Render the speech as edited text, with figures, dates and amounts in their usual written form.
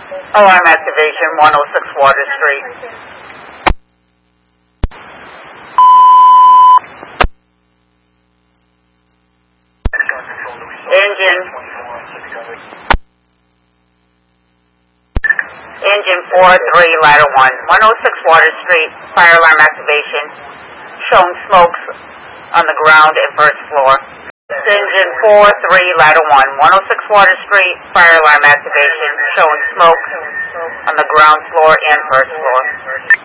Alarm activation, 106 Water Street. Engine 4-3, ladder 1, 106 Water Street, fire alarm activation, showing smokes on the ground and first floor. Engine 4-3, ladder 1, 106 Water Street, fire alarm activation, showing smoke on the ground floor and first floor.